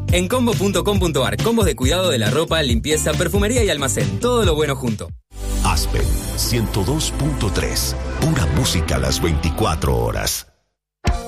En combo.com.ar, combos de cuidado de la ropa, limpieza, perfumería y almacén. Todo lo bueno junto. Aspen 102.3. Pura música a las 24 horas.